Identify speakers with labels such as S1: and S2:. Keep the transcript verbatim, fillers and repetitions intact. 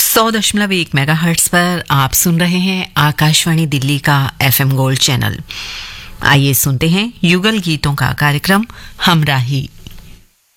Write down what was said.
S1: सौ दशमलव एक मेगाहर्ट्ज पर आप सुन रहे हैं आकाशवाणी दिल्ली का एफएम गोल्ड चैनल। आइए सुनते हैं युगल गीतों का कार्यक्रम हमराही।